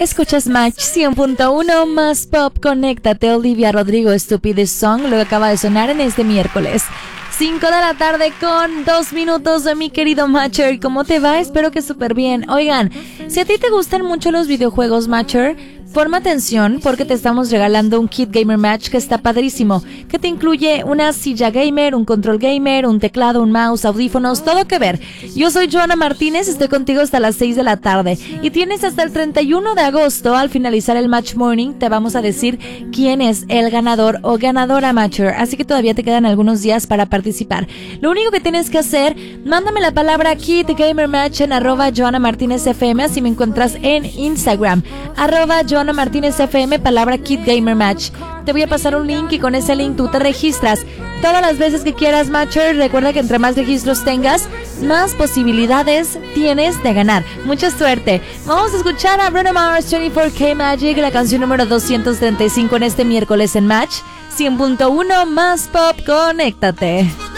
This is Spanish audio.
Escuchas Match 100.1 más pop. Conéctate. Olivia Rodrigo, Stupid Song, lo que acaba de sonar en este miércoles. 5 de la tarde con 2 minutos de mi querido Matcher. ¿Cómo te va? Espero que súper bien. Oigan, si a ti te gustan mucho los videojuegos, Matcher, forma atención porque te estamos regalando un kit Gamer Match que está padrísimo, que te incluye una silla gamer, un control gamer, un teclado, un mouse, audífonos, todo que ver. Yo soy Joana Martínez, estoy contigo hasta las 6 de la tarde y tienes hasta el 31 de agosto. Al finalizar el Match Morning te vamos a decir quién es el ganador o ganadora, Matcher, así que todavía te quedan algunos días para participar. Lo único que tienes que hacer, mándame la palabra kit Gamer Match en @JoanaMartinezFM, así me encuentras en Instagram, @Joana Martínez FM, palabra Kid Gamer Match. Te voy a pasar un link y con ese link tú te registras todas las veces que quieras, Matcher. Recuerda que entre más registros tengas, más posibilidades tienes de ganar. Mucha suerte. Vamos a escuchar a Bruno Mars, 24K Magic, la canción número 235 en este miércoles en Match 100.1 más pop. Conéctate.